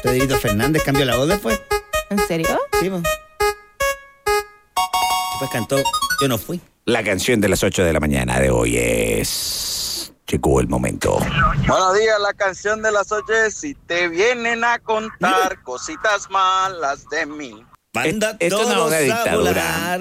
Pedrito Fernández cambió la voz después. ¿En serio? Sí, pues. Después cantó Yo no fui. La canción de las 8 de la mañana de hoy es... Llegó el momento. Buenos días, la canción de las 8 es Si te vienen a contar cositas malas de mí. Manda Esto no es todos una a dictadura. volar.